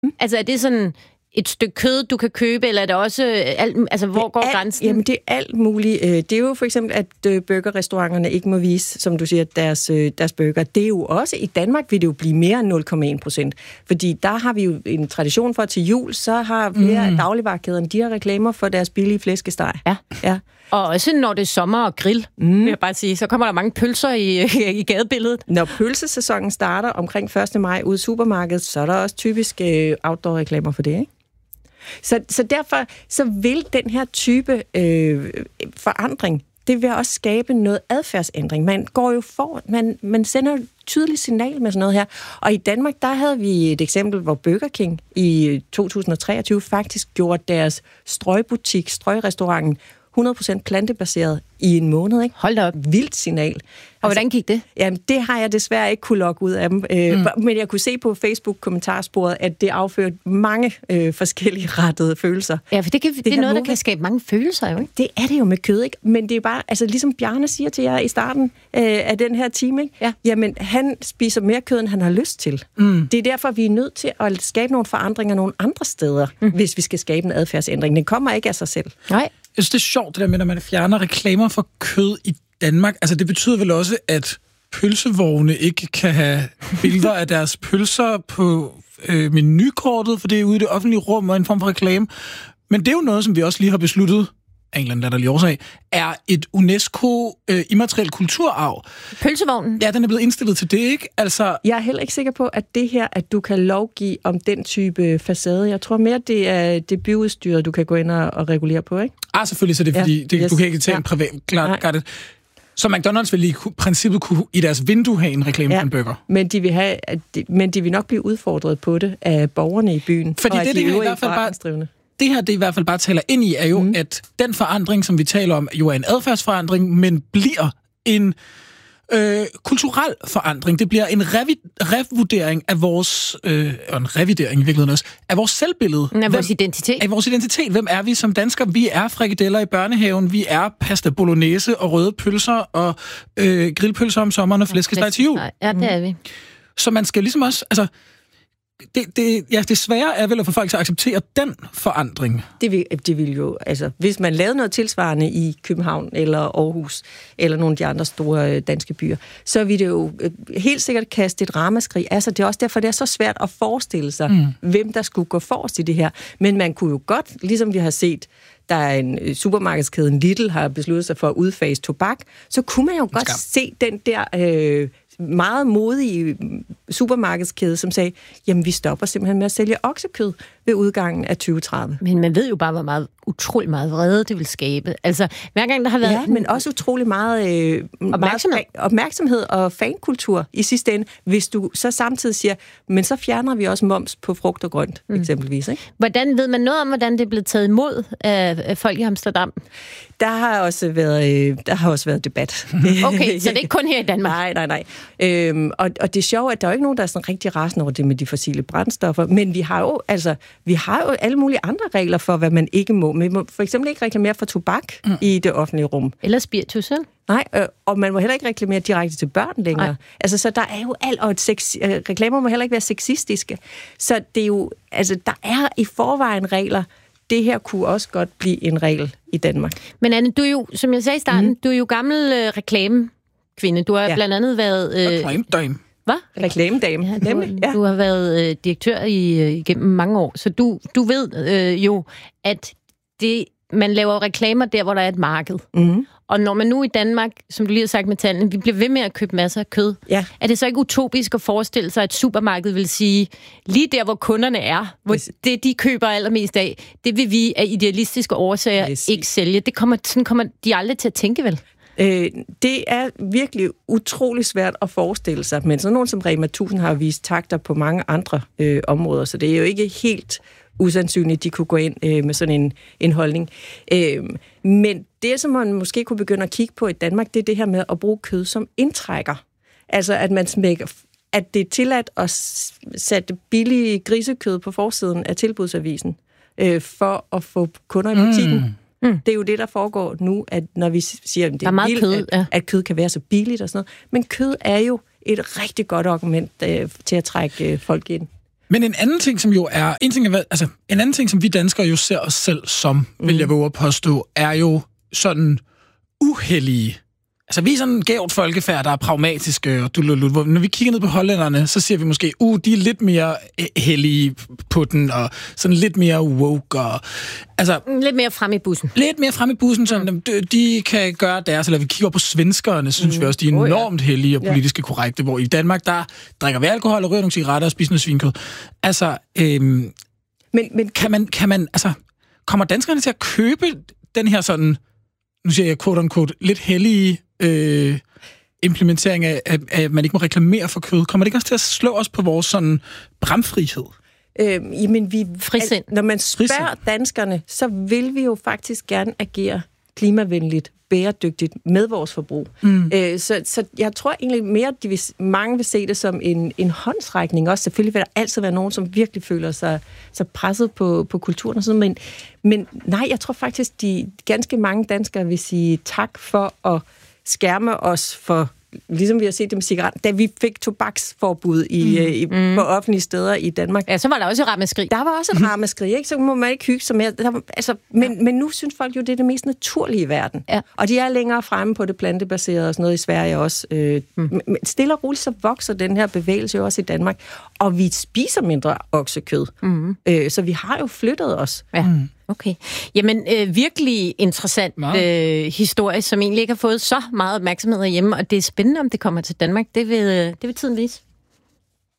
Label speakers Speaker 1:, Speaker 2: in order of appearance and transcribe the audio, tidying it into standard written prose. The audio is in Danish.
Speaker 1: Altså, er det sådan et stykke kød, du kan købe, eller er det også hvor går grænsen?
Speaker 2: Jamen, det er alt muligt. Det er jo for eksempel, at burgerrestauranterne ikke må vise, som du siger, deres burger. Det er jo også, i Danmark vil det jo blive mere end 0,1%. Fordi der har vi jo en tradition for, til jul, så har flere af dagligvarekæderne, de har reklamer for deres billige flæskesteg. Ja.
Speaker 1: Og også når det er sommer og grill, vil jeg bare sige, så kommer der mange pølser i gadebilledet.
Speaker 2: Når pølsesæsonen starter omkring 1. maj ude i supermarkedet, så er der også typisk outdoor-reklamer for det, ikke? Så derfor så vil den her type forandring, det vil også skabe noget adfærdsændring. Man går jo man sender jo tydeligt signal med sådan noget her. Og i Danmark, der havde vi et eksempel, hvor Burger King i 2023 faktisk gjorde deres strøgrestauranten 100% plantebaseret i en måned, ikke?
Speaker 1: Hold da op.
Speaker 2: Vildt signal.
Speaker 1: Og hvordan gik det?
Speaker 2: Jamen, det har jeg desværre ikke kunne logge ud af dem. Men jeg kunne se på Facebook-kommentarsporet, at det afførte mange forskellige rettede følelser.
Speaker 1: Ja, for det er noget, der kan skabe mange følelser, jo, ikke?
Speaker 2: Det er det jo med kød, ikke? Men det er bare, altså ligesom Bjarne siger til jer i starten af den her time, ikke? Ja. Jamen, han spiser mere kød, end han har lyst til. Det er derfor, vi er nødt til at skabe nogle forandringer nogle andre steder, hvis vi skal skabe en adfærdsændring. Den kommer ikke af sig selv.
Speaker 1: Nej.
Speaker 3: Jeg synes, det er sjovt, det der med, når man fjerner reklamer for kød i Danmark. Altså, det betyder vel også, at pølsevogne ikke kan have billeder af deres pølser på menukortet, for det er ude i det offentlige rum og en form for reklame. Men det er jo noget, som vi også lige har besluttet, af en eller anden latterlig årsag, er et UNESCO immateriel kulturarv.
Speaker 2: Pølsevognen?
Speaker 3: Ja, den er blevet indstillet til det, ikke? Altså...
Speaker 2: Jeg er heller ikke sikker på, at det her, at du kan lovgive om den type facade. Jeg tror mere, det er det byudstyret, du kan gå ind og regulere på, ikke?
Speaker 3: Selvfølgelig, så det er fordi, du kan ikke tage en privat... Klart det. Så McDonald's vil i princippet kunne i deres vindue have en reklame for en burger.
Speaker 2: Men de vil nok blive udfordret på det af borgerne i byen.
Speaker 3: Fordi det er i hvert fald bare... Det her, det i hvert fald bare taler ind i, er jo, at den forandring, som vi taler om, jo er en adfærdsforandring, men bliver en kulturel forandring. Det bliver en revurdering af vores, og en revidering i virkeligheden også, af vores selvbillede.
Speaker 1: Af vores identitet.
Speaker 3: Af vores identitet. Hvem er vi som danskere? Vi er frikadeller i børnehaven, vi er pasta bolognese og røde pølser og grillpølser om sommeren og flæskesteg til jul.
Speaker 1: Ja, det er vi.
Speaker 3: Så man skal ligesom også... Altså, det svære er vel at få folk til at acceptere den forandring.
Speaker 2: Det vil jo, altså, hvis man lavede noget tilsvarende i København eller Aarhus, eller nogle af de andre store danske byer, så vil det jo helt sikkert kaste et ramaskrig. Altså, det er også derfor, det er så svært at forestille sig, hvem der skulle gå forrest i det her. Men man kunne jo godt, ligesom vi har set, der er en supermarkedskæden Lidl har besluttet sig for at udfase tobak, så kunne man jo godt se den der... meget modige supermarkedskæde, som sagde, jamen vi stopper simpelthen med at sælge oksekød ved udgangen af 2030.
Speaker 1: Men man ved jo bare, hvor utrolig meget vrede det vil skabe. Altså, hver gang der har været...
Speaker 2: Ja, men også utrolig meget opmærksomhed og fankultur i sidste ende, hvis du så samtidig siger, men så fjerner vi også moms på frugt og grønt, eksempelvis. Ikke?
Speaker 1: Hvordan ved man noget om, hvordan det er blevet taget imod af folk i Amsterdam?
Speaker 2: Der har også været debat.
Speaker 1: Okay, så det er ikke kun her i Danmark?
Speaker 2: Nej. Og det er sjovt, at der er jo ikke nogen, der er sådan rigtig rasende over det med de fossile brændstoffer, men vi har jo alle mulige andre regler for, hvad man ikke må. Man må for eksempel ikke reklamere for tobak i det offentlige rum.
Speaker 1: Eller spiritus, selv?
Speaker 2: Nej, og man må heller ikke reklamere direkte til børn længere. Nej. Altså, så der er jo reklamer må heller ikke være sexistiske. Så det er jo, altså, der er i forvejen regler. Det her kunne også godt blive en regel i Danmark.
Speaker 1: Men Anne, du er jo, som jeg sagde i starten, du er jo gammel reklamekvinde. Du har blandt andet været...
Speaker 3: Reklamedame.
Speaker 1: Hvad?
Speaker 2: Reklamedame.
Speaker 1: Ja, du har været direktør igennem mange år, så du ved jo, at man laver reklamer der, hvor der er et marked. Og når man nu i Danmark, som du lige har sagt med tallene, vi bliver ved med at købe masser af kød, er det så ikke utopisk at forestille sig, at supermarkedet vil sige, lige der, hvor kunderne er, hvor det, de køber allermest af, det vil vi af idealistiske årsager ikke sælge. Sådan kommer de aldrig til at tænke, vel?
Speaker 2: Det er virkelig utrolig svært at forestille sig, men sådan nogen som Rema 1000 har vist takter på mange andre områder, så det er jo ikke helt usandsynligt, de kunne gå ind med sådan en holdning. Men det, som man måske kunne begynde at kigge på i Danmark, det er det her med at bruge kød som indtrækker. Altså, at det er tilladt at sætte billige grisekød på forsiden af tilbudsavisen for at få kunder i butikken. Det er jo det, der foregår nu, at når vi siger, at det er vildt, kød, at kød kan være så billigt og sådan noget. Men kød er jo et rigtig godt argument til at trække folk ind.
Speaker 3: Men en anden ting, som jo er... En anden ting, som vi danskere jo ser os selv som, vil jeg våge at påstå, er jo sådan uheldige. Altså, vi er sådan en gævt folkefærd, der er pragmatiske, og når vi kigger ned på hollænderne, så siger vi måske, de er lidt mere hellige på den, og sådan lidt mere woke, og altså...
Speaker 1: Lidt mere frem i bussen.
Speaker 3: Lidt mere frem i bussen, sådan, de kan gøre deres, eller vi kigger på svenskerne, synes vi også, de er enormt hellige og politiske korrekte, hvor i Danmark, der drikker vi alkohol og ryger nogle cigaretter og spiser noget svinkød. Altså, men kan man, altså, kommer danskerne til at købe den her sådan, nu siger jeg quote-unquote, lidt hellige implementering af, at man ikke må reklamere for kød? Kommer det ikke også til at slå os på vores sådan bramfrihed?
Speaker 2: Jamen, når man spørger danskerne, så vil vi jo faktisk gerne agere klimavenligt, bæredygtigt med vores forbrug. Så jeg tror egentlig mere, at mange vil se det som en håndsrækning også. Selvfølgelig vil der altid være nogen, som virkelig føler sig så presset på kulturen og sådan, men nej, jeg tror faktisk, de ganske mange danskere vil sige tak for at skærme os for, ligesom vi har set det med cigaretter, da vi fik tobaksforbud på offentlige steder i Danmark.
Speaker 1: Ja, så var der også et ramaskrig.
Speaker 2: Der var også et ramaskrig, ikke? Så må man ikke hygge sig mere. Men nu synes folk jo, det er det mest naturlige i verden. Ja. Og de er længere fremme på det plantebaserede og sådan noget i Sverige også. Men stille og roligt, så vokser den her bevægelse jo også i Danmark. Og vi spiser mindre oksekød. Så vi har jo flyttet os.
Speaker 1: Ja. Okay. Jamen, virkelig interessant historie, som egentlig ikke har fået så meget opmærksomhed hjemme, og det er spændende, om det kommer til Danmark. Det vil tiden vise.